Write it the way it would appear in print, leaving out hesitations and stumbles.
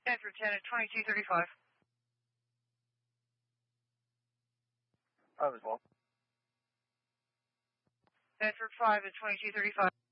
Bedford 10 at 2235. I was well. Bedford 5 at 2235.